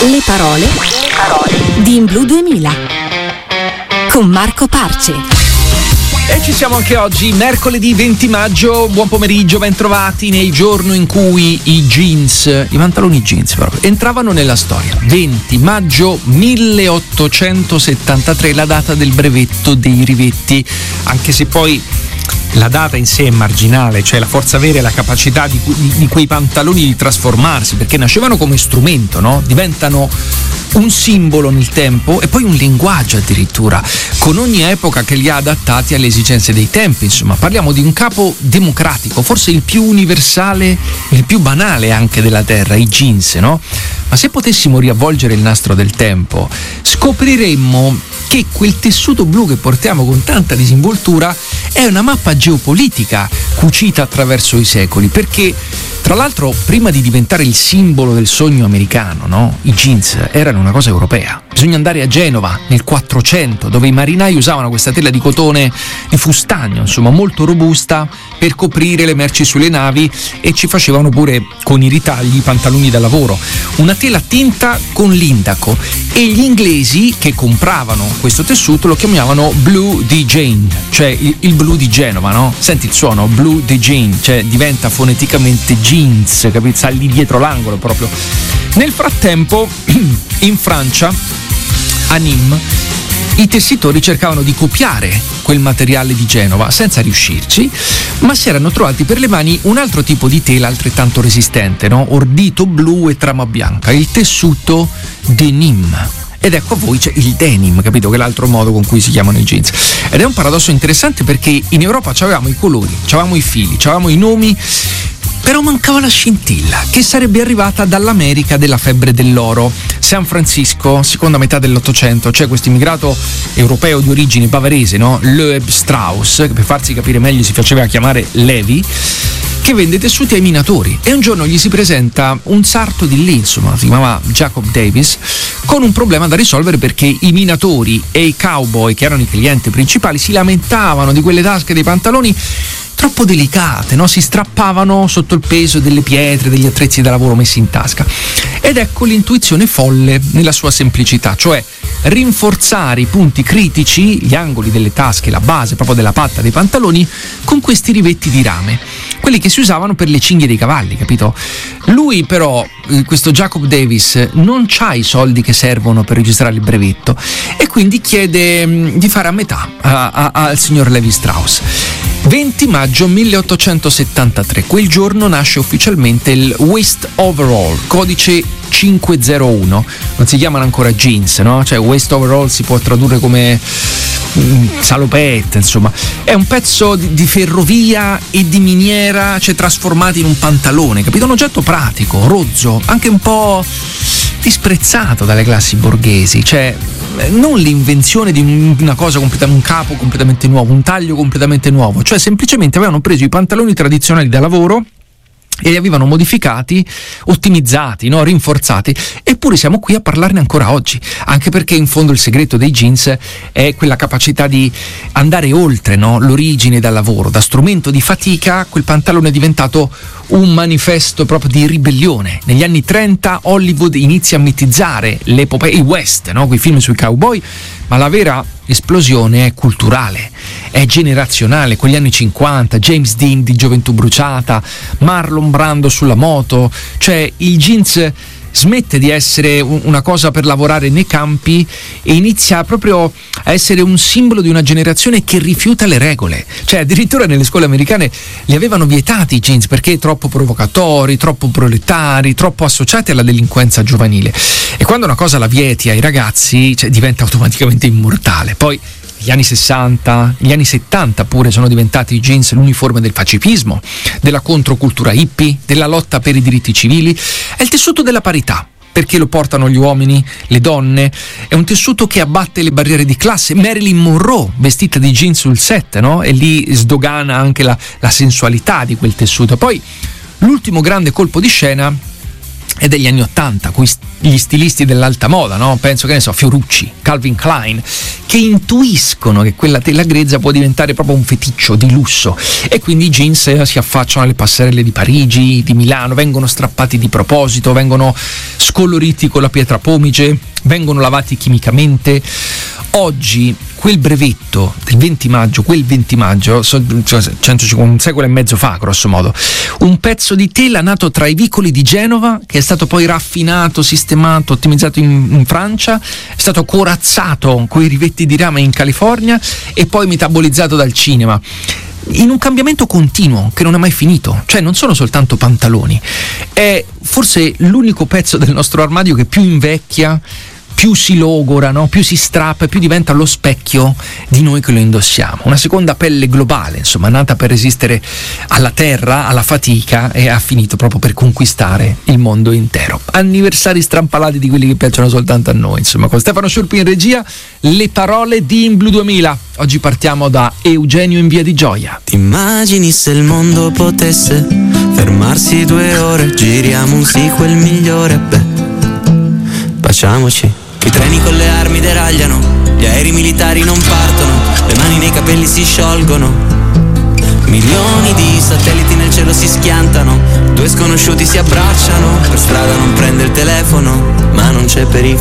Le parole di In Blu 2000 con Marco Parce. E ci siamo anche oggi, mercoledì 20 maggio, buon pomeriggio, ben trovati nel giorno in cui i pantaloni jeans proprio, entravano nella storia. 20 maggio 1873, la data del brevetto dei rivetti, anche se poi la data in sé è marginale, cioè la forza vera e la capacità di quei pantaloni di trasformarsi, perché nascevano come strumento, no? Diventano un simbolo nel tempo e poi un linguaggio addirittura, con ogni epoca che li ha adattati alle esigenze dei tempi. Insomma, parliamo di un capo democratico, forse il più universale, il più banale anche della terra, i jeans, no? Ma se potessimo riavvolgere il nastro del tempo, scopriremmo che quel tessuto blu che portiamo con tanta disinvoltura è una mappa geopolitica cucita attraverso i secoli, perché tra l'altro prima di diventare il simbolo del sogno americano, no? I jeans erano una cosa europea. Bisogna andare a Genova nel 400, dove i marinai usavano questa tela di cotone di fustagno, insomma molto robusta, per coprire le merci sulle navi, e ci facevano pure con i ritagli i pantaloni da lavoro. Una tela tinta con l'indaco, e gli inglesi che compravano questo tessuto lo chiamavano Blue de Jean, cioè il blu di Genova, no? Senti il suono, Blue de Jean, cioè diventa foneticamente jeans, capito? Sta lì dietro l'angolo proprio. Nel frattempo, in Francia, a Nîmes, i tessitori cercavano di copiare quel materiale di Genova senza riuscirci, ma si erano trovati per le mani un altro tipo di tela altrettanto resistente, no? Ordito blu e trama bianca, il tessuto denim. Ed ecco a voi c'è il denim, capito? Che è l'altro modo con cui si chiamano i jeans. Ed è un paradosso interessante, perché in Europa avevamo i colori, avevamo i fili, avevamo i nomi, però mancava la scintilla, che sarebbe arrivata dall'America della febbre dell'oro. San Francisco, seconda metà dell'Ottocento, c'è questo immigrato europeo di origine bavarese, no? Loeb Strauss, che per farsi capire meglio si faceva chiamare Levi, che vende tessuti ai minatori, e un giorno gli si presenta un sarto di lì, insomma, si chiamava Jacob Davis, con un problema da risolvere, perché i minatori e i cowboy, che erano i clienti principali, si lamentavano di quelle tasche dei pantaloni troppo delicate, no? Si strappavano sotto il peso delle pietre, degli attrezzi da lavoro messi in tasca. Ed ecco l'intuizione folle nella sua semplicità, cioè rinforzare i punti critici, gli angoli delle tasche, la base proprio della patta dei pantaloni, con questi rivetti di rame, quelli che si usavano per le cinghie dei cavalli, capito? Lui però, questo Jacob Davis, non c'ha i soldi che servono per registrare il brevetto, e quindi chiede di fare a metà al signor Levi Strauss. 20 maggio 1873, quel giorno nasce ufficialmente il Waist Overall, codice 501. Non si chiamano ancora jeans, no? Cioè Waist Overall si può tradurre come salopette, insomma. È un pezzo di ferrovia e di miniera, cioè trasformati in un pantalone, capito? Un oggetto pratico, rozzo, anche un po' disprezzato dalle classi borghesi, cioè non l'invenzione di una cosa un capo completamente nuovo, un taglio completamente nuovo, cioè semplicemente avevano preso i pantaloni tradizionali da lavoro e li avevano modificati, ottimizzati, no? Rinforzati, eppure siamo qui a parlarne ancora oggi, anche perché in fondo il segreto dei jeans è quella capacità di andare oltre, no? L'origine dal lavoro, da strumento di fatica, quel pantalone è diventato un manifesto proprio di ribellione. Negli anni 30 Hollywood inizia a mitizzare l'epopea, i West, no? Quei film sui cowboy, ma la vera esplosione è culturale, è generazionale. Quegli anni 50, James Dean di Gioventù Bruciata, Marlon Brando sulla moto, cioè il jeans smette di essere una cosa per lavorare nei campi e inizia proprio a essere un simbolo di una generazione che rifiuta le regole. Cioè addirittura nelle scuole americane li avevano vietati i jeans perché troppo provocatori, troppo proletari, troppo associati alla delinquenza giovanile. E quando una cosa la vieti ai ragazzi, cioè, diventa automaticamente immortale. Poi gli anni 60, gli anni 70 pure sono diventati i jeans l'uniforme del pacifismo, della controcultura hippie, della lotta per i diritti civili. È il tessuto della parità, perché lo portano gli uomini, le donne. È un tessuto che abbatte le barriere di classe. Marilyn Monroe vestita di jeans sul set, no? E lì sdogana anche la sensualità di quel tessuto. Poi l'ultimo grande colpo di scena è degli anni '80, gli stilisti dell'alta moda, no? Penso, che ne so, Fiorucci, Calvin Klein, che intuiscono che quella tela grezza può diventare proprio un feticcio di lusso, e quindi i jeans si affacciano alle passerelle di Parigi, di Milano, vengono strappati di proposito, vengono scoloriti con la pietra pomice, vengono lavati chimicamente. Oggi quel brevetto del 20 maggio, un secolo e mezzo fa, grosso modo, un pezzo di tela nato tra i vicoli di Genova, che è stato poi raffinato, sistemato, ottimizzato in Francia, è stato corazzato coi rivetti di rame in California e poi metabolizzato dal cinema, in un cambiamento continuo che non è mai finito. Cioè, non sono soltanto pantaloni, è forse l'unico pezzo del nostro armadio che più invecchia, più si logora, no? Più si strappa, più diventa lo specchio di noi che lo indossiamo. Una seconda pelle globale, insomma, nata per resistere alla terra, alla fatica, e ha finito proprio per conquistare il mondo intero. Anniversari strampalati di quelli che piacciono soltanto a noi, insomma. Con Stefano Sciurpi in regia, le parole di In Blu 2000. Oggi partiamo da Eugenio in Via di Gioia. Ti immagini se il mondo potesse fermarsi 2 ore, giriamo un sequel migliore, baciamoci. I treni con le armi deragliano, gli aerei militari non partono, le mani nei capelli si sciolgono, milioni di satelliti nel cielo si schiantano, 2 sconosciuti si abbracciano, per strada non prende il telefono, ma non c'è pericolo.